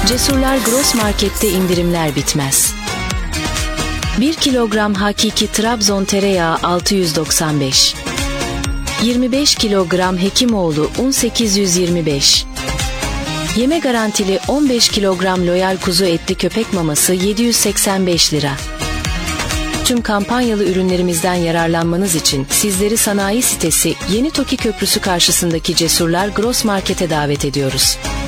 Cesurlar Gross Market'te indirimler bitmez. 1 kilogram hakiki Trabzon tereyağı 695. 25 kilogram Hekimoğlu un 825. Yeme garantili 15 kilogram Loyal kuzu etli köpek maması 785 lira. Tüm kampanyalı ürünlerimizden yararlanmanız için sizleri sanayi sitesi Yeni Toki Köprüsü karşısındaki Cesurlar Gross Market'e davet ediyoruz.